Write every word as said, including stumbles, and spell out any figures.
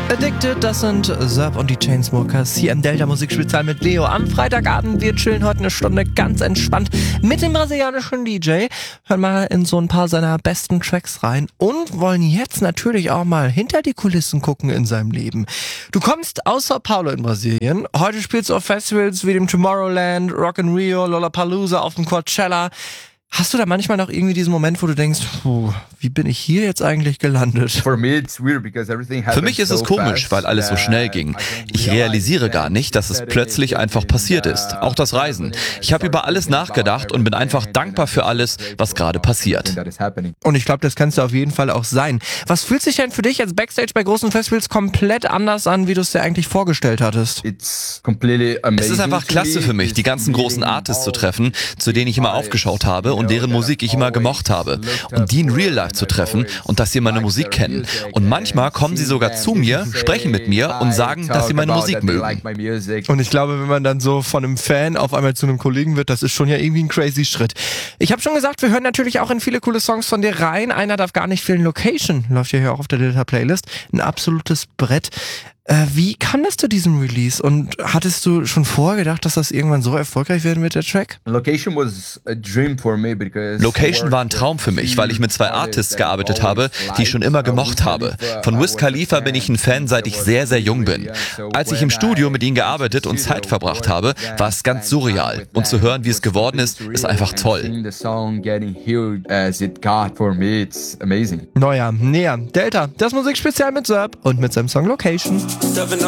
Addicted, das sind Zerb und die Chainsmokers hier im Delta Musikspezial mit Leo. Am Freitagabend, wir chillen heute eine Stunde ganz entspannt mit dem brasilianischen D J. Hören mal in so ein paar seiner besten Tracks rein und wollen jetzt natürlich auch mal hinter die Kulissen gucken in seinem Leben. Du kommst aus Sao Paulo in Brasilien. Heute spielst du auf Festivals wie dem Tomorrowland, Rock in Rio, Lollapalooza, auf dem Coachella. Hast du da manchmal noch irgendwie diesen Moment, wo du denkst, puh, wie bin ich hier jetzt eigentlich gelandet? Für mich ist es komisch, weil alles so schnell ging. Ich realisiere gar nicht, dass es plötzlich einfach passiert ist. Auch das Reisen. Ich habe über alles nachgedacht und bin einfach dankbar für alles, was gerade passiert. Und ich glaube, das kannst du auf jeden Fall auch sein. Was fühlt sich denn für dich als Backstage bei großen Festivals komplett anders an, wie du es dir eigentlich vorgestellt hattest? Es ist einfach klasse für mich, die ganzen großen Artists zu treffen, zu denen ich immer aufgeschaut habe und deren Musik ich immer gemocht habe. Und die in Real Life zu treffen und dass sie meine Musik kennen. Und manchmal kommen sie sogar zu mir, sprechen mit mir und sagen, dass sie meine Musik mögen. Und ich glaube, wenn man dann so von einem Fan auf einmal zu einem Kollegen wird, das ist schon ja irgendwie ein crazy Schritt. Ich habe schon gesagt, wir hören natürlich auch in viele coole Songs von dir rein. Einer darf gar nicht fehlen, Location. Läuft ja hier auch auf der Delta Playlist. Ein absolutes Brett. Äh, wie kam das zu diesem Release? Und hattest du schon vorher gedacht, dass das irgendwann so erfolgreich werden wird, der Track? Location war ein Traum für mich, weil ich mit zwei Artists gearbeitet habe, die ich schon immer gemocht habe. Von Wiz Khalifa bin ich ein Fan, seit ich sehr, sehr jung bin. Als ich im Studio mit ihnen gearbeitet und Zeit verbracht habe, war es ganz surreal. Und zu hören, wie es geworden ist, ist einfach toll. Neuer, näher, Delta, das Musikspezial mit Zerb und mit seinem Song Location. Seven